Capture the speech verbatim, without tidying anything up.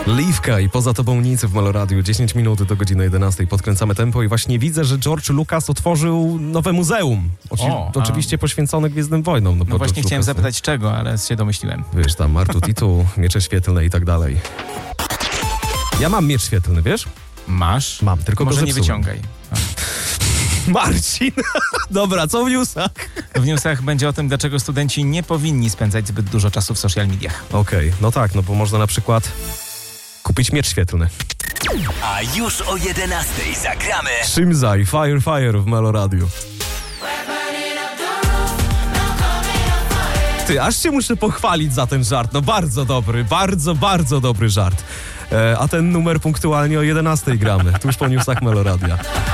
Liwka i Poza tobą nic w Meloradiu. dziesięć minut do godziny jedenastej. Podkręcamy tempo i właśnie widzę, że George Lucas otworzył nowe muzeum. Oci- O, a- oczywiście poświęcone Gwiezdnym Wojnom. No bo właśnie George chciałem Lucas, zapytać czego, ale się domyśliłem. Wiesz, tam Artu Titu, miecze świetlne i tak dalej. Ja mam miecz świetlny, wiesz? Masz? Mam, tylko go Może nie zepsułem. wyciągaj. Marcin! Dobra, co w newsach? W newsach będzie o tym, dlaczego studenci nie powinni spędzać zbyt dużo czasu w social mediach. Okej, no tak, no bo można na przykład kupić miecz świetlny. A już o jedenastej zagramy Shimzai, Fire Fire w Meloradiu. Ty, aż się muszę pochwalić za ten żart. No bardzo dobry, bardzo, bardzo dobry żart. E, a ten numer punktualnie o jedenastej gramy, tuż po newsach Meloradia.